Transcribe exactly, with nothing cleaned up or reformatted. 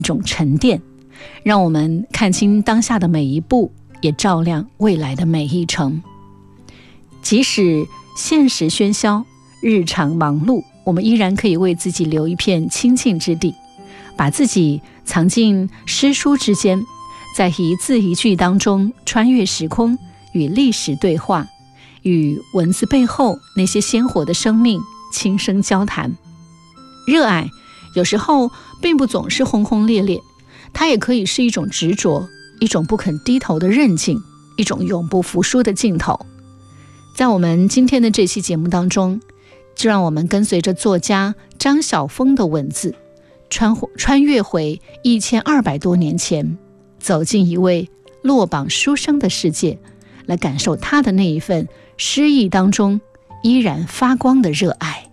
一种沉淀，让我们看清当下的每一步，也照亮未来的每一程。即使现实喧嚣，日常忙碌，我们依然可以为自己留一片清静之地，把自己藏进诗书之间，在一字一句当中穿越时空，与历史对话，与文字背后那些鲜活的生命轻声交谈。热爱有时候并不总是轰轰烈烈，它也可以是一种执着，一种不肯低头的韧劲，一种永不服输的劲头。在我们今天的这期节目当中，就让我们跟随着作家张晓峰的文字，穿穿越回一千二百多年前，走进一位落榜书生的世界，来感受他的那一份诗意当中依然发光的热爱。